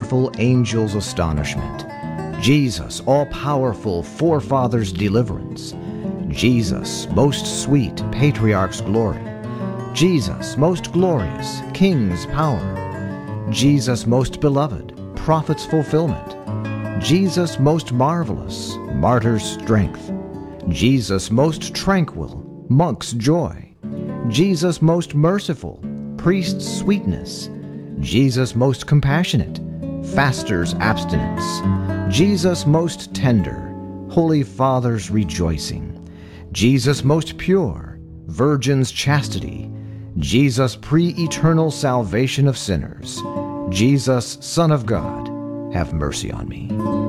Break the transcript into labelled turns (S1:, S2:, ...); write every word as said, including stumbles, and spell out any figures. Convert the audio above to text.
S1: powerful angel's astonishment. Jesus, all-powerful forefathers' deliverance. Jesus, most sweet patriarch's glory. Jesus, most glorious king's power. Jesus, most beloved prophet's fulfillment. Jesus, most marvelous martyr's strength. Jesus, most tranquil monk's joy. Jesus, most merciful priest's sweetness. Jesus, most compassionate faster's abstinence. Jesus, most tender Holy Father's rejoicing. Jesus, most pure virgin's chastity. Jesus, pre-eternal salvation of sinners. Jesus, Son of God, have mercy on me.